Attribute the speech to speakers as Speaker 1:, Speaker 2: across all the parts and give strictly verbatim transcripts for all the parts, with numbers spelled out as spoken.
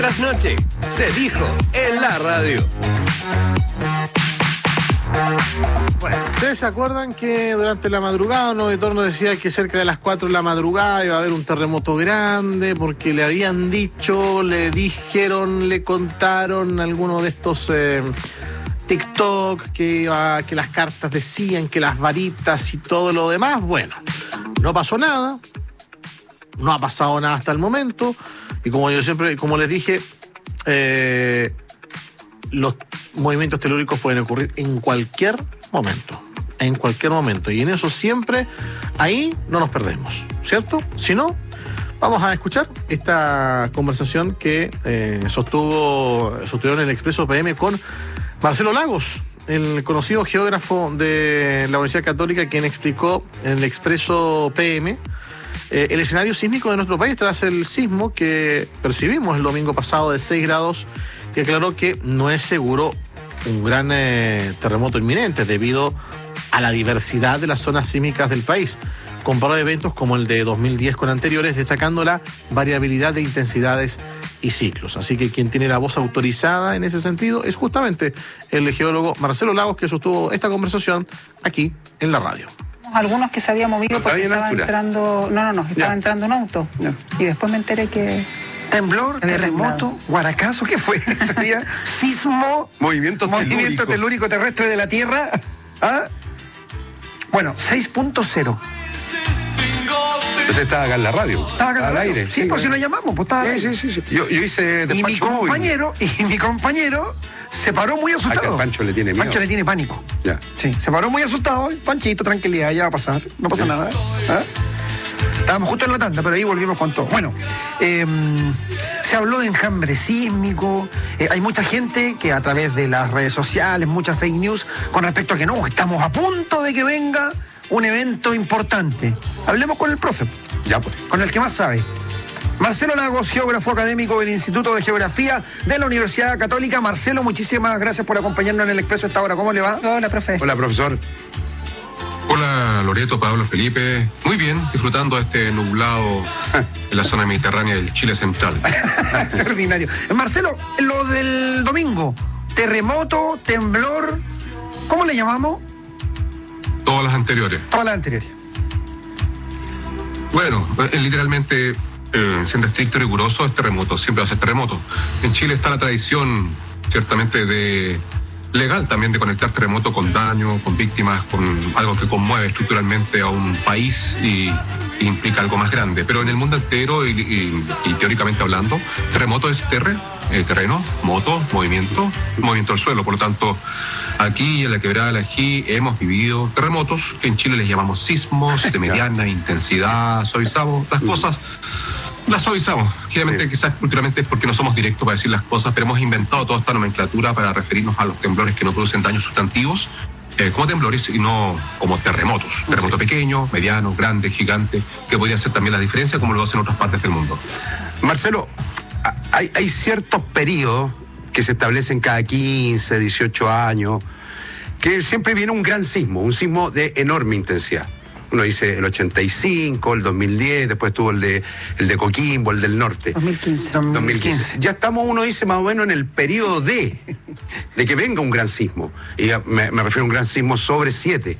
Speaker 1: Trasnoche, se dijo en la radio.
Speaker 2: Bueno, ¿ustedes se acuerdan que durante la madrugada un auditor nos decía que cerca de las cuatro de la madrugada iba a haber un terremoto grande porque le habían dicho, le dijeron, le contaron algunos de estos eh, TikTok que, iba, que las cartas decían, que las varitas y todo lo demás? Bueno, no pasó nada, no ha pasado nada hasta el momento y como yo siempre, como les dije, eh, los movimientos telúricos pueden ocurrir en cualquier momento, en cualquier momento, y en eso siempre, ahí no nos perdemos, ¿cierto? Si no, vamos a escuchar esta conversación que eh, sostuvo, sostuvieron en el Expreso P M con Marcelo Lagos, el conocido geógrafo de la Universidad Católica, quien explicó en el Expreso P M eh, el escenario sísmico de nuestro país tras el sismo que percibimos el domingo pasado de seis grados, que aclaró que no es seguro un gran eh, terremoto inminente debido a la diversidad de las zonas sísmicas del país. Comparó eventos como el de dos mil diez con anteriores, destacando la variabilidad de intensidades y ciclos. Así que quien tiene la voz autorizada en ese sentido es justamente el geólogo Marcelo Lagos, que sostuvo esta conversación aquí en la radio.
Speaker 3: Algunos que se había movido porque estaba entrando, no, no, no, estaba ya. entrando un auto. Ya. Y después me enteré que...
Speaker 4: Temblor, terremoto, guaracazo, ¿qué fue? ¿Sabía? Sismo,
Speaker 5: movimiento,
Speaker 4: movimiento
Speaker 5: telúrico.
Speaker 4: telúrico terrestre de la Tierra. ¿Ah? Bueno, seis punto cero.
Speaker 5: Usted estaba acá en la radio.
Speaker 4: Estaba acá en la
Speaker 5: al
Speaker 4: radio.
Speaker 5: aire.
Speaker 4: Sí, sí, por si lo llamamos, pues estaba.
Speaker 5: Sí, sí, sí, sí. Yo, yo hice
Speaker 4: y mi compañero, móvil. y mi compañero se paró muy asustado.
Speaker 5: Acá Pancho le tiene miedo.
Speaker 4: Pancho le tiene pánico.
Speaker 5: Ya.
Speaker 4: Sí, se paró muy asustado. Panchito, tranquilidad, ya va a pasar. No pasa nada. ¿Ah? Estábamos justo en la tanda, pero ahí volvimos con todo. Bueno, eh, se habló de enjambre sísmico. Eh, hay mucha gente que a través de las redes sociales, muchas fake news, con respecto a que no, estamos a punto de que venga un evento importante. Hablemos con el profe.
Speaker 5: Ya, pues.
Speaker 4: Con el que más sabe. Marcelo Lagos, geógrafo académico del Instituto de Geografía de la Universidad Católica. Marcelo, muchísimas gracias por acompañarnos en el Expreso a esta hora. ¿Cómo le va?
Speaker 3: Hola, profe.
Speaker 5: Hola, profesor.
Speaker 6: Hola, Loreto, Pablo, Felipe. Muy bien, disfrutando de este nublado en la zona mediterránea del Chile central.
Speaker 4: Extraordinario. Marcelo, lo del domingo, terremoto, temblor, ¿cómo le llamamos?
Speaker 6: Todas las anteriores.
Speaker 4: Todas las anteriores.
Speaker 6: Bueno, literalmente, eh, siendo estricto y riguroso, es terremoto, siempre va a ser terremoto. En Chile está la tradición, ciertamente, de... legal también de conectar terremoto con daño, con víctimas, con algo que conmueve estructuralmente a un país y, y implica algo más grande. Pero en el mundo entero y, y, y teóricamente hablando, terremoto es terre, eh, terreno, moto, movimiento, movimiento del suelo. Por lo tanto, aquí en la Quebrada del Ají hemos vivido terremotos, que en Chile les llamamos sismos, de mediana intensidad, suavizamos las cosas. Las suavizamos. Obviamente, sí. Quizás culturalmente es porque no somos directos para decir las cosas, pero hemos inventado toda esta nomenclatura para referirnos a los temblores que no producen daños sustantivos eh, como temblores y no como terremotos. Sí. Terremoto pequeño, mediano, grande, gigante, que podría ser también la diferencia como lo hacen en otras partes del mundo.
Speaker 5: Marcelo, hay, hay ciertos periodos que se establecen cada quince, dieciocho años, que siempre viene un gran sismo, un sismo de enorme intensidad. Uno dice el ochenta y cinco, el dos mil diez, después tuvo el de el de Coquimbo, el del norte.
Speaker 3: dos mil quince.
Speaker 5: dos mil quince. Ya estamos, uno dice, más o menos en el periodo de, de que venga un gran sismo. Y me, me refiero a un gran sismo sobre siete.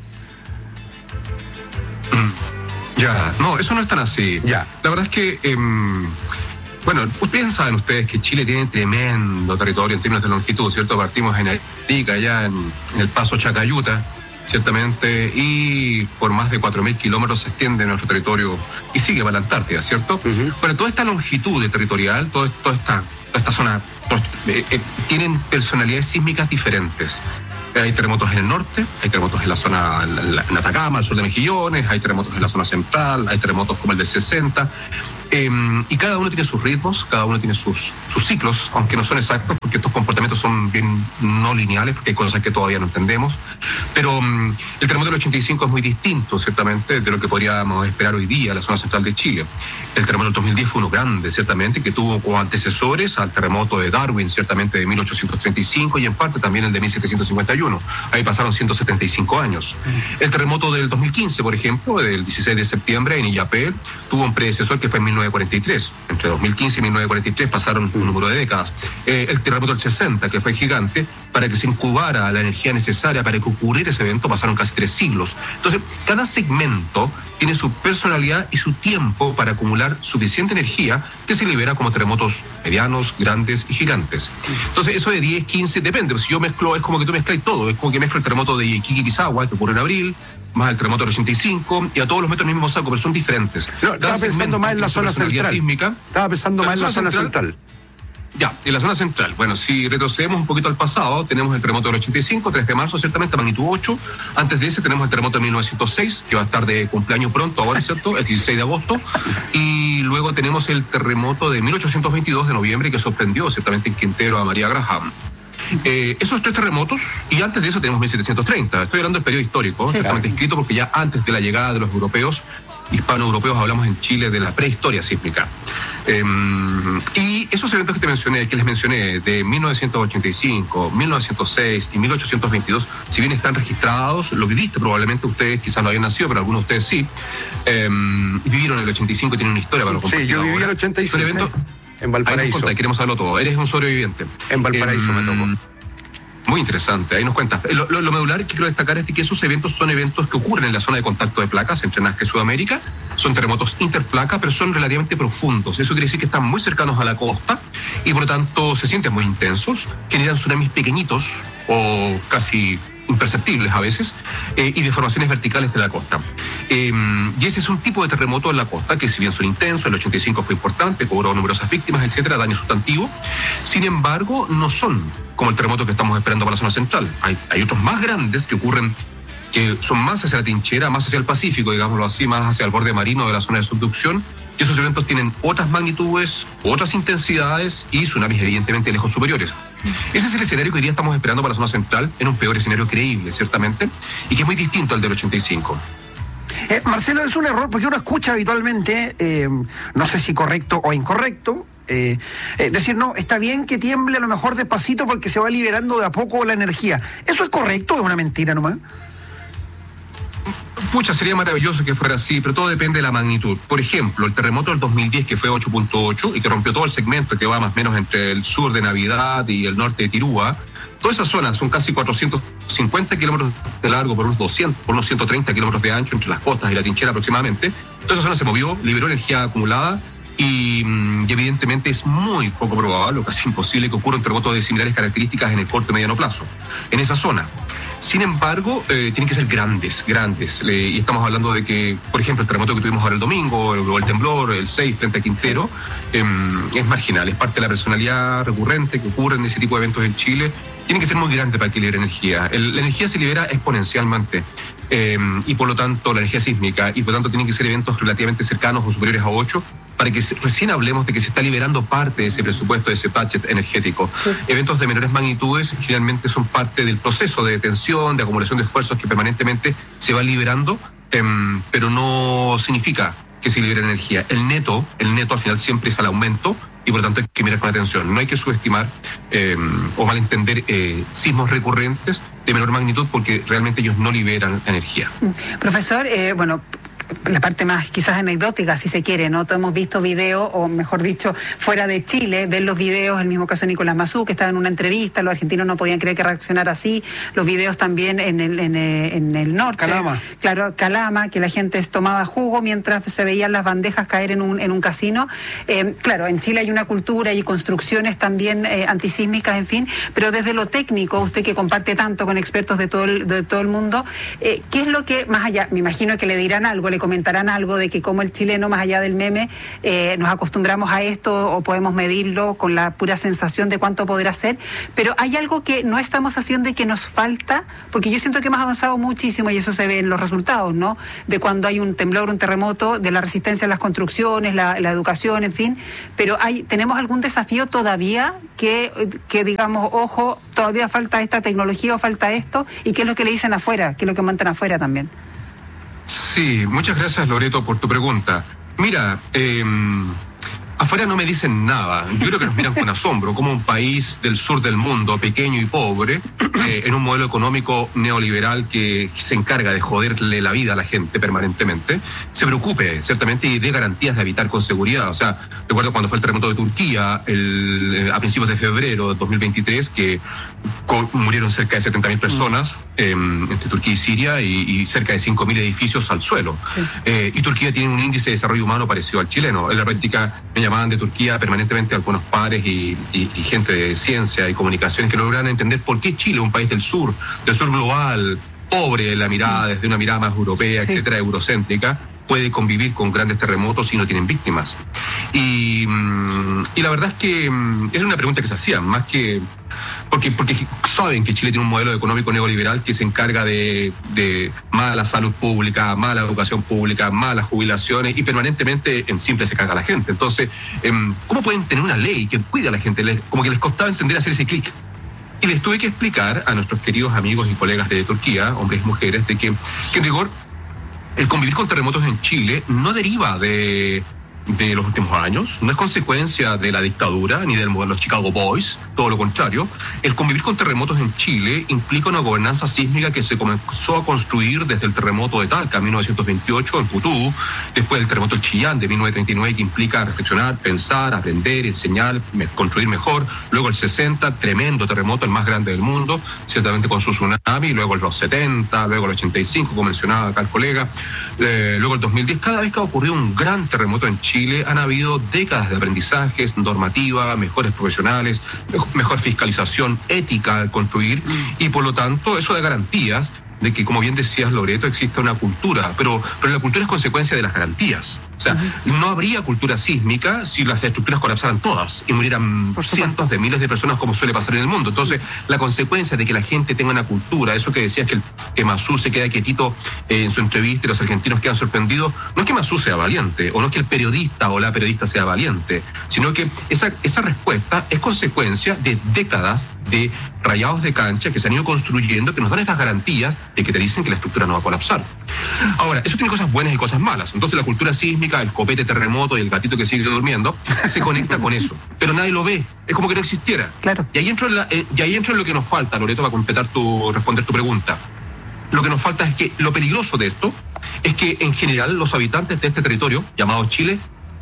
Speaker 6: Ya, no, eso no es tan así.
Speaker 5: Ya.
Speaker 6: La verdad es que, eh, bueno, ustedes saben ustedes que Chile tiene tremendo territorio en términos de longitud, ¿cierto? Partimos en Arica, allá en, en el Paso Chacayuta, ciertamente, y por más de cuatro mil kilómetros se extiende nuestro territorio y sigue para la Antártida, ¿cierto? Uh-huh. Pero toda esta longitud de territorial, todo, toda, esta, toda esta zona, todo, eh, eh, tienen personalidades sísmicas diferentes. Hay terremotos en el norte, hay terremotos en la zona, en Atacama, al sur de Mejillones, hay terremotos en la zona central, hay terremotos como el del sesenta, eh, y cada uno tiene sus ritmos, cada uno tiene sus, sus ciclos, aunque no son exactos, porque estos comportamientos son bien no lineales, porque hay cosas que todavía no entendemos, pero um, el terremoto del ochenta y cinco es muy distinto, ciertamente, de lo que podríamos esperar hoy día en la zona central de Chile. El terremoto del dos mil diez fue uno grande, ciertamente, que tuvo como antecesores al terremoto de Darwin, ciertamente, de mil ochocientos treinta y cinco, y en parte también el de mil setecientos cincuenta y uno. Ahí pasaron ciento setenta y cinco años. El terremoto del dos mil quince, por ejemplo, del dieciséis de septiembre en Illapel, tuvo un predecesor que fue en mil novecientos cuarenta y tres. Entre dos mil quince y mil novecientos cuarenta y tres pasaron un número de décadas. Eh, el terremoto del sesenta, que fue gigante, para que se incubara la energía necesaria para que ocurriera ese evento, pasaron casi tres siglos. Entonces, cada segmento tiene su personalidad y su tiempo para acumular suficiente energía que se libera como terremotos medianos, grandes y gigantes. Entonces, eso de diez, quince, depende. Si yo mezclo, es como que tú mezclas todo. Es como que mezclo el terremoto de Iquique y Pisagua, que ocurre en abril, más el terremoto del ochenta y cinco, y a todos los meto en el mismo saco, pero son diferentes.
Speaker 5: No, estaba pensando más en la zona central.
Speaker 6: Sísmica,
Speaker 5: estaba pensando más en la zona central. central.
Speaker 6: Ya, en la zona central. Bueno, si retrocedemos un poquito al pasado, tenemos el terremoto del ochenta y cinco, tres de marzo, ciertamente, magnitud ocho. Antes de ese tenemos el terremoto de mil novecientos seis, que va a estar de cumpleaños pronto, ahora, ¿cierto? El dieciséis de agosto. Y luego tenemos el terremoto de mil ochocientos veintidós de noviembre, que sorprendió ciertamente en Quintero a María Graham. Eh, esos tres terremotos, y antes de eso tenemos mil setecientos treinta. Estoy hablando del periodo histórico, sí, ciertamente claro. escrito, porque ya antes de la llegada de los europeos, hispano-europeos, hablamos en Chile de la prehistoria sísmica. Eh, y esos eventos que te mencioné, que les mencioné, de mil novecientos ochenta y cinco, mil novecientos seis y mil ochocientos veintidós, si bien están registrados, lo viviste probablemente, ustedes quizás no habían nacido, pero algunos de ustedes sí, eh, vivieron en el ochenta y cinco y tienen una historia para lo compartir.
Speaker 5: Sí, yo viví en el ochenta y cinco. Eventos, en Valparaíso.
Speaker 6: Ahí nos queremos saberlo todo. Eres un sobreviviente.
Speaker 5: En Valparaíso eh, me tocó.
Speaker 6: Muy interesante, ahí nos cuentas. Lo, lo, lo medular que quiero destacar es que esos eventos son eventos que ocurren en la zona de contacto de placas entre Nazca y Sudamérica. Son terremotos interplaca, pero son relativamente profundos. Eso quiere decir que están muy cercanos a la costa y por lo tanto se sienten muy intensos, generan tsunamis pequeñitos o casi imperceptibles a veces, eh, y deformaciones verticales de la costa. Eh, y ese es un tipo de terremoto en la costa que, si bien son intensos, el ochenta y cinco fue importante, cobró numerosas víctimas, etcétera, daño sustantivo. Sin embargo, no son como el terremoto que estamos esperando para la zona central. Hay, hay otros más grandes que ocurren, que son más hacia la trinchera, más hacia el Pacífico, digámoslo así, más hacia el borde marino de la zona de subducción. Y esos eventos tienen otras magnitudes, otras intensidades y tsunamis evidentemente lejos superiores. Ese es el escenario que hoy día estamos esperando para la zona central, en un peor escenario creíble, ciertamente, y que es muy distinto al del ochenta y cinco.
Speaker 4: Eh, Marcelo, es un error, porque uno escucha habitualmente, eh, no sé si correcto o incorrecto, eh, eh, decir, no, está bien que tiemble a lo mejor despacito porque se va liberando de a poco la energía. ¿Eso es correcto o es una mentira nomás?
Speaker 6: Pucha, sería maravilloso que fuera así, pero todo depende de la magnitud. Por ejemplo, el terremoto del dos mil diez, que fue ocho punto ocho y que rompió todo el segmento que va más o menos entre el sur de Navidad y el norte de Tirúa, toda esa zona son casi cuatrocientos cincuenta kilómetros de largo por unos doscientos, por unos ciento treinta kilómetros de ancho entre las costas y la trinchera aproximadamente. Toda esa zona se movió, liberó energía acumulada y, y evidentemente es muy poco probable, o casi imposible, que ocurra un terremoto de similares características en el corto y mediano plazo, en esa zona. Sin embargo, eh, tienen que ser grandes, grandes. Eh, y estamos hablando de que, por ejemplo, el terremoto que tuvimos ahora el domingo, el, el temblor, el seis frente a Quintero, eh, es marginal, es parte de la personalidad recurrente que ocurre en ese tipo de eventos en Chile. Tienen que ser muy grandes para que libere energía. El, la energía se libera exponencialmente. Eh, y por lo tanto, la energía sísmica, y por lo tanto tienen que ser eventos relativamente cercanos o superiores a ocho, para que se, recién hablemos de que se está liberando parte de ese presupuesto, de ese budget energético. Sí. Eventos de menores magnitudes generalmente son parte del proceso de tensión, de acumulación de esfuerzos que permanentemente se va liberando, eh, pero no significa que se libere energía. El neto, el neto al final siempre es al aumento, y por lo tanto hay que mirar con atención. No hay que subestimar eh, o malentender eh, sismos recurrentes de menor magnitud, porque realmente ellos no liberan energía.
Speaker 3: Profesor, eh, bueno, la parte más quizás anecdótica, si se quiere, ¿no? Todos hemos visto videos, o mejor dicho, fuera de Chile, ver los videos, el mismo caso de Nicolás Mazú, que estaba en una entrevista, los argentinos no podían creer que reaccionara así, los videos también en el, en el, en el norte.
Speaker 4: Calama.
Speaker 3: Claro, Calama, que la gente tomaba jugo mientras se veían las bandejas caer en un, en un casino. Eh, claro, en Chile hay una cultura y construcciones también eh, antisísmicas, en fin, pero desde lo técnico, usted que comparte tanto con expertos de todo el, de todo el mundo, eh, ¿qué es lo que, más allá, me imagino que le dirán algo, le comentarán algo de que como el chileno, más allá del meme, eh, nos acostumbramos a esto o podemos medirlo con la pura sensación de cuánto podrá ser, pero hay algo que no estamos haciendo y que nos falta, porque yo siento que hemos avanzado muchísimo y eso se ve en los resultados, ¿no? De cuando hay un temblor, un terremoto, de la resistencia a las construcciones, la, la educación, en fin, pero hay, tenemos algún desafío todavía que, que digamos, ojo, todavía falta esta tecnología o falta esto, y qué es lo que le dicen afuera, qué es lo que mandan afuera también.
Speaker 6: Sí, muchas gracias, Loreto, por tu pregunta. Mira, eh, afuera no me dicen nada. Yo creo que nos miran con asombro, como un país del sur del mundo, pequeño y pobre, eh, en un modelo económico neoliberal que se encarga de joderle la vida a la gente permanentemente, se preocupe, ciertamente, y dé garantías de habitar con seguridad. O sea, recuerdo cuando fue el terremoto de Turquía, el, a principios de febrero de dos mil veintitrés, que con, murieron cerca de setenta mil personas eh, entre Turquía y Siria, y, y cerca de cinco mil edificios al suelo. Sí. Eh, y Turquía tiene un índice de desarrollo humano parecido al chileno. En la práctica me llamaban de Turquía permanentemente algunos pares y, y, y gente de ciencia y comunicaciones que no logran entender por qué Chile, un país del sur, del sur global, pobre en la mirada, desde una mirada más europea, sí. etcétera, eurocéntrica, puede convivir con grandes terremotos y no tienen víctimas. Y, y la verdad es que es una pregunta que se hacía, más que... Porque, porque saben que Chile tiene un modelo económico neoliberal que se encarga de, de mala salud pública, mala educación pública, malas jubilaciones, y permanentemente en simple se caga a la gente. Entonces, ¿cómo pueden tener una ley que cuide a la gente? Les, como que les costaba entender hacer ese clic. Y les tuve que explicar a nuestros queridos amigos y colegas de Turquía, hombres y mujeres, de que, que en rigor el convivir con terremotos en Chile no deriva de... de los últimos años, no es consecuencia de la dictadura ni del modelo Chicago Boys, todo lo contrario. El convivir con terremotos en Chile implica una gobernanza sísmica que se comenzó a construir desde el terremoto de Talca en mil novecientos veintiocho en Putú, después del terremoto del Chillán de mil novecientos treinta y nueve, que implica reflexionar, pensar, aprender, enseñar, construir mejor. Luego el sesenta, tremendo terremoto, el más grande del mundo, ciertamente con su tsunami. Luego los setenta, luego el ochenta y cinco, como mencionaba acá el colega. Eh, luego el dos mil diez, cada vez que ha ocurrido un gran terremoto en Chile, Chile han habido décadas de aprendizajes, normativa, mejores profesionales, mejor fiscalización ética al construir, y por lo tanto eso da garantías de que, como bien decías, Loreto, existe una cultura, pero, pero la cultura es consecuencia de las garantías. O sea, uh-huh. no habría cultura sísmica si las estructuras colapsaran todas y murieran cientos de miles de personas, como suele pasar en el mundo. Entonces, la consecuencia de que la gente tenga una cultura, eso que decías que, el, que Mazú se queda quietito eh, en su entrevista y los argentinos quedan sorprendidos, no es que Mazú sea valiente, o no es que el periodista o la periodista sea valiente, sino que esa, esa respuesta es consecuencia de décadas de rayados de cancha que se han ido construyendo, que nos dan estas garantías de que te dicen que la estructura no va a colapsar. Ahora, eso tiene cosas buenas y cosas malas. Entonces la cultura sísmica, el copete terremoto y el gatito que sigue durmiendo, se conecta con eso. Pero nadie lo ve, es como que no existiera.
Speaker 3: Claro.
Speaker 6: Y ahí entro en, la, eh, y ahí entro en lo que nos falta, Loreto, para completar tu, responder tu pregunta. Lo que nos falta es que lo peligroso de esto es que en general los habitantes de este territorio, llamado Chile,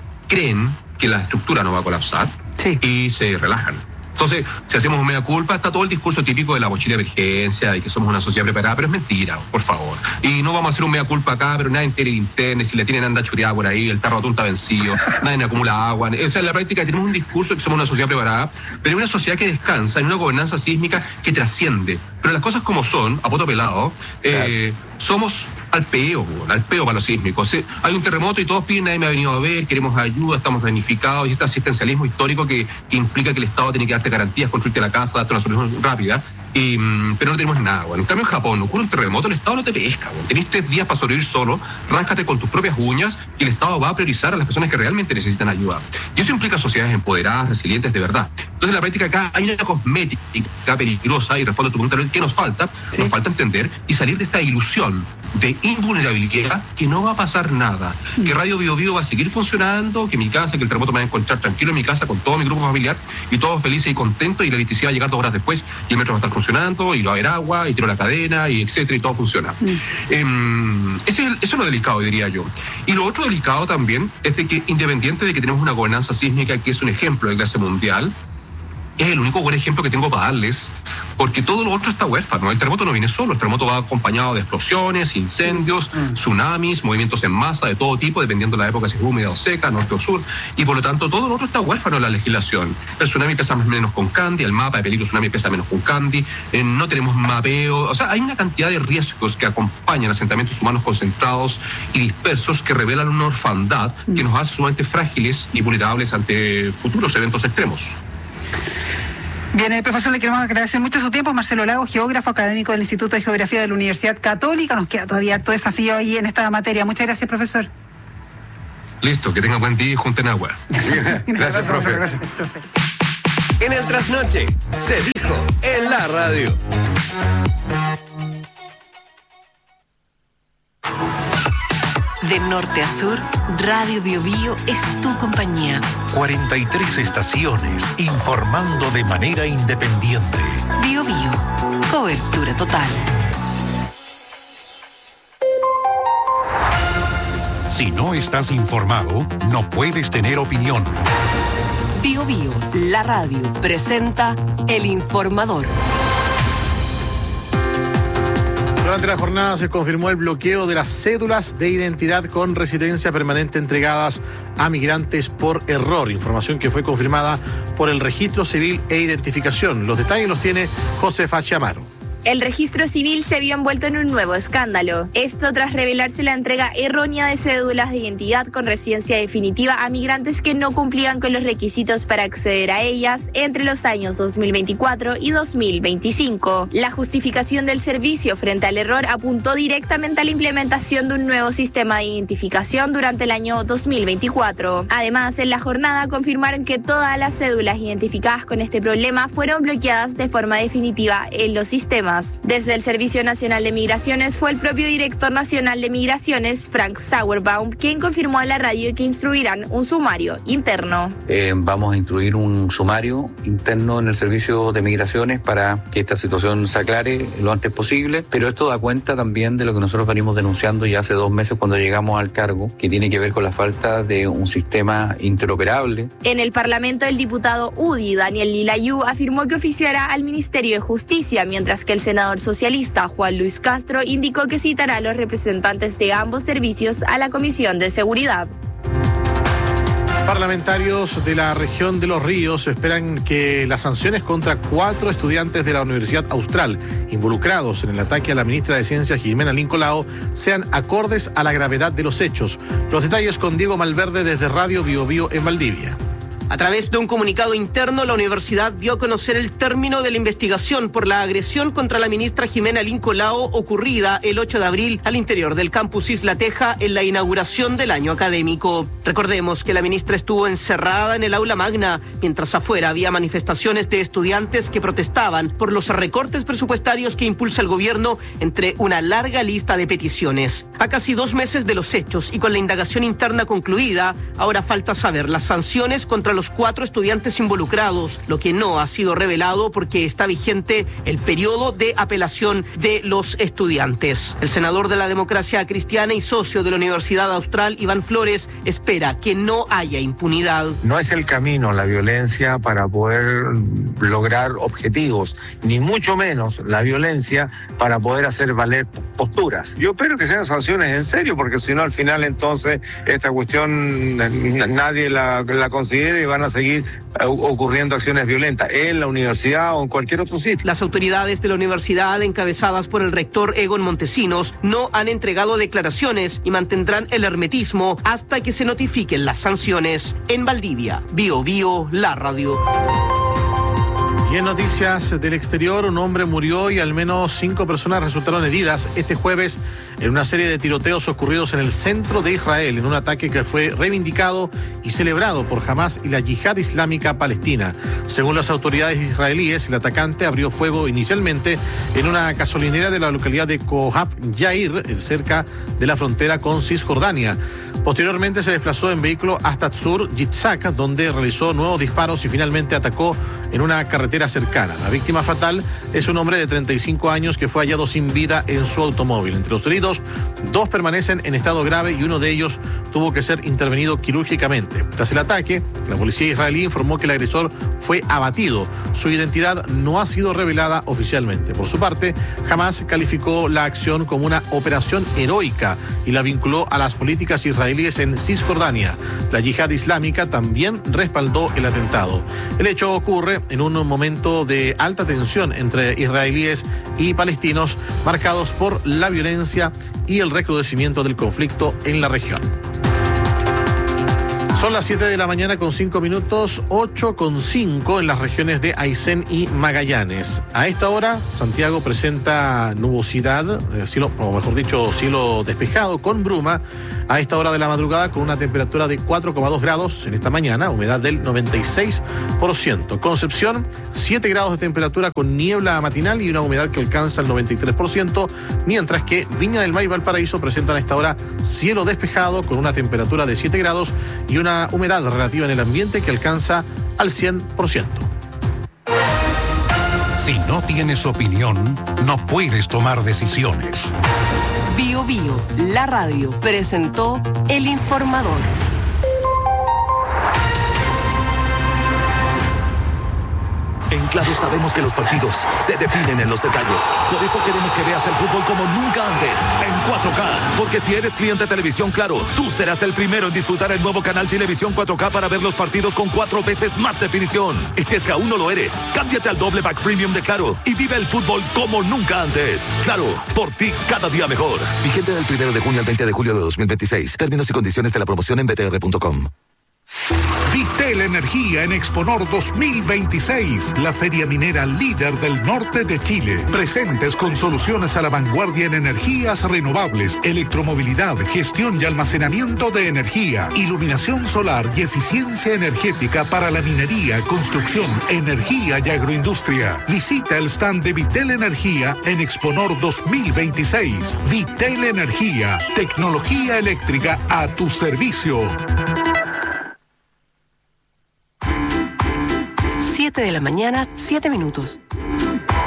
Speaker 6: creen que la estructura no va a colapsar, sí. y se relajan. Entonces, si hacemos mea culpa, está todo el discurso típico de la mochila de emergencia y que somos una sociedad preparada, pero es mentira, por favor. Y no vamos a hacer un mea culpa acá, pero nadie tiene internet, si la tienen anda chureada por ahí, el tarro atún está vencido, nadie acumula agua. O sea, en la práctica tenemos un discurso de que somos una sociedad preparada, pero es una sociedad que descansa en una gobernanza sísmica que trasciende. Pero las cosas como son, a poto pelado, eh, claro. somos al peo, al peo para los sísmicos. Hay un terremoto y todos piden, nadie me ha venido a ver, queremos ayuda, estamos damnificados, y este asistencialismo histórico que, que implica que el Estado tiene que darte garantías, construirte la casa, darte una solución rápida, y, pero no tenemos nada. Bueno. En cambio, en Japón ocurre un terremoto, el Estado no te pesca. Bueno. Tenés tres días para sobrevivir solo, ráscate con tus propias uñas, y el Estado va a priorizar a las personas que realmente necesitan ayuda. Y eso implica sociedades empoderadas, resilientes de verdad. Entonces, en la práctica acá hay una cosmética peligrosa, y respondo a tu pregunta, ¿qué nos falta? ¿Sí? Nos falta entender y salir de esta ilusión de invulnerabilidad, que no va a pasar nada, mm. que Radio Bio Bio va a seguir funcionando, que mi casa, que el terremoto me va a encontrar tranquilo en mi casa con todo mi grupo familiar, y todos felices y contentos, y la electricidad va a llegar dos horas después, y el metro va a estar funcionando, y va a haber agua, y tiro la cadena, y etcétera, y todo funciona. Mm. Eh, ese es, eso es lo delicado, diría yo. Y lo otro delicado también es de que, independiente de que tenemos una gobernanza sísmica que es un ejemplo de clase mundial, es el único buen ejemplo que tengo para darles, porque todo lo otro está huérfano. El terremoto no viene solo, el terremoto va acompañado de explosiones, incendios, mm. tsunamis, movimientos en masa de todo tipo, dependiendo de la época si es húmeda o seca, norte o sur, y por lo tanto todo lo otro está huérfano en la legislación. El tsunami pesa más o menos con Candy, el mapa de peligro tsunami pesa menos con Candy, eh, no tenemos mapeo, o sea, hay una cantidad de riesgos que acompañan asentamientos humanos concentrados y dispersos que revelan una orfandad mm. que nos hace sumamente frágiles y vulnerables ante futuros eventos extremos.
Speaker 3: Bien, eh, profesor, le queremos agradecer mucho su tiempo. Marcelo Lago, geógrafo académico del Instituto de Geografía de la Universidad Católica. Nos queda todavía harto desafío ahí en esta materia. Muchas gracias, profesor.
Speaker 6: Listo, que tenga buen día y junten agua.
Speaker 5: Sí, gracias, gracias, profe.
Speaker 3: Gracias, profe.
Speaker 1: En el Trasnoche se dijo en la radio.
Speaker 7: De norte a sur, Radio Bio Bio es tu compañía.
Speaker 8: cuarenta y tres estaciones informando de manera independiente.
Speaker 7: Bio Bio, cobertura total.
Speaker 8: Si no estás informado, no puedes tener opinión.
Speaker 7: Bio Bio, la radio, presenta El Informador.
Speaker 2: Durante la jornada se confirmó el bloqueo de las cédulas de identidad con residencia permanente entregadas a migrantes por error. Información que fue confirmada por el Registro Civil e Identificación. Los detalles los tiene Josefa Chiamaro.
Speaker 9: El registro civil se vio envuelto en un nuevo escándalo. Esto tras revelarse la entrega errónea de cédulas de identidad con residencia definitiva a migrantes que no cumplían con los requisitos para acceder a ellas entre los años dos mil veinticuatro y dos mil veinticinco. La justificación del servicio frente al error apuntó directamente a la implementación de un nuevo sistema de identificación durante el año dos mil veinticuatro. Además, en la jornada confirmaron que todas las cédulas identificadas con este problema fueron bloqueadas de forma definitiva en los sistemas. Desde el Servicio Nacional de Migraciones fue el propio director nacional de Migraciones, Frank Sauerbaum, quien confirmó a la radio que instruirán un sumario interno.
Speaker 10: Eh, vamos a instruir un sumario interno en el Servicio de Migraciones para que esta situación se aclare lo antes posible, pero esto da cuenta también de lo que nosotros venimos denunciando ya hace dos meses cuando llegamos al cargo, que tiene que ver con la falta de un sistema interoperable.
Speaker 9: En el Parlamento, el diputado U D I, Daniel Lilayú, afirmó que oficiará al Ministerio de Justicia, mientras que el senador socialista Juan Luis Castro indicó que citará a los representantes de ambos servicios a la Comisión de Seguridad.
Speaker 2: Parlamentarios de la región de Los Ríos esperan que las sanciones contra cuatro estudiantes de la Universidad Austral involucrados en el ataque a la ministra de Ciencias, Jimena Lincolao, sean acordes a la gravedad de los hechos. Los detalles con Diego Malverde desde Radio Bio Bio en Valdivia.
Speaker 11: A través de un comunicado interno, la universidad dio a conocer el término de la investigación por la agresión contra la ministra Jimena Lincolao ocurrida el ocho de abril al interior del campus Isla Teja en la inauguración del año académico. Recordemos que la ministra estuvo encerrada en el aula magna, mientras afuera había manifestaciones de estudiantes que protestaban por los recortes presupuestarios que impulsa el gobierno, entre una larga lista de peticiones. A casi dos meses de los hechos y con la indagación interna concluida, ahora falta saber las sanciones contra los los cuatro estudiantes involucrados, lo que no ha sido revelado porque está vigente el periodo de apelación de los estudiantes. El senador de la Democracia Cristiana y socio de la Universidad Austral, Iván Flores, espera que no haya impunidad.
Speaker 12: No es el camino la violencia para poder lograr objetivos, ni mucho menos la violencia para poder hacer valer posturas. Yo espero que sean sanciones en serio, porque si no, al final entonces esta cuestión nadie la, la considera y van a seguir ocurriendo acciones violentas en la universidad o en cualquier otro sitio.
Speaker 11: Las autoridades de la universidad, encabezadas por el rector Egon Montesinos, no han entregado declaraciones y mantendrán el hermetismo hasta que se notifiquen las sanciones. En Valdivia, Bio Bio, la radio.
Speaker 2: Y en noticias del exterior, un hombre murió y al menos cinco personas resultaron heridas este jueves en una serie de tiroteos ocurridos en el centro de Israel, en un ataque que fue reivindicado y celebrado por Hamas y la Yihad Islámica Palestina. Según las autoridades israelíes, el atacante abrió fuego inicialmente en una gasolinera de la localidad de Kohab Yair, cerca de la frontera con Cisjordania. Posteriormente se desplazó en vehículo hasta Tzur Yitzhak, donde realizó nuevos disparos y finalmente atacó en una carretera cercana. La víctima fatal es un hombre de treinta y cinco años que fue hallado sin vida en su automóvil. Entre los heridos, dos permanecen en estado grave y uno de ellos tuvo que ser intervenido quirúrgicamente. Tras el ataque, la policía israelí informó que el agresor fue abatido. Su identidad no ha sido revelada oficialmente. Por su parte, Hamas calificó la acción como una operación heroica y la vinculó a las políticas israelíes en Cisjordania. La Yihad Islámica también respaldó el atentado. El hecho ocurre en un momento de alta tensión entre israelíes y palestinos, marcados por la violencia y el recrudecimiento del conflicto en la región. Son las siete de la mañana con cinco minutos, ocho con cinco en las regiones de Aysén y Magallanes. A esta hora, Santiago presenta nubosidad, cielo, o mejor dicho, cielo despejado con bruma. a esta hora de la madrugada con una temperatura de cuatro coma dos grados en esta mañana, humedad del noventa y seis por ciento. Concepción, siete grados de temperatura con niebla matinal y una humedad que alcanza el noventa y tres por ciento, mientras que Viña del Mar y Valparaíso presentan a esta hora cielo despejado con una temperatura de siete grados y una humedad relativa en el ambiente que alcanza al cien por ciento.
Speaker 8: Si no tienes opinión, no puedes tomar decisiones.
Speaker 7: Bio Bio, la radio, presentó El Informador.
Speaker 13: En Claro sabemos que los partidos se definen en los detalles. Por eso queremos que veas el fútbol como nunca antes, en cuatro K. Porque si eres cliente de Televisión Claro, tú serás el primero en disfrutar el nuevo canal Televisión cuatro K para ver los partidos con cuatro veces más definición. Y si es que aún no lo eres, cámbiate al doble pack premium de Claro y vive el fútbol como nunca antes. Claro, por ti cada día mejor. Vigente del primero de junio al veinte de julio de dos mil veintiséis. Términos y condiciones de la promoción en b t r punto com.
Speaker 8: Vitel Energía en Exponor dos mil veintiséis, la feria minera líder del norte de Chile. Presentes con soluciones a la vanguardia en energías renovables, electromovilidad, gestión y almacenamiento de energía, iluminación solar y eficiencia energética para la minería, construcción, energía y agroindustria. Visita el stand de Vitel Energía en Exponor dos mil veintiséis. Vitel Energía, tecnología eléctrica a tu servicio.
Speaker 7: siete de la mañana, siete minutos.